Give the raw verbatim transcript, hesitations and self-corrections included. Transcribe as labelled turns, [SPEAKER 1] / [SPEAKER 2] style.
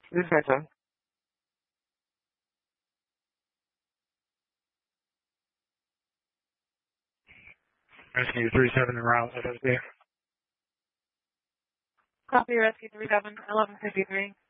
[SPEAKER 1] This is Mesa.
[SPEAKER 2] Rescue three seven en route, F S D.
[SPEAKER 3] Copy, Rescue three seven, eleven fifty-three.